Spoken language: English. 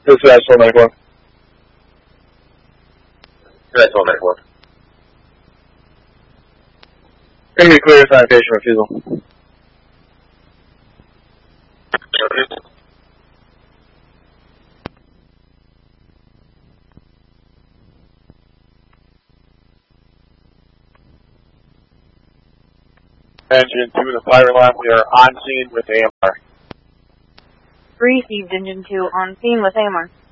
This is Asphalt 91. Asphalt 91. Going to be clear citation refusal. Engine 2 to fire alarm, we are on scene with AMR. Received Engine 2 on scene with AMR.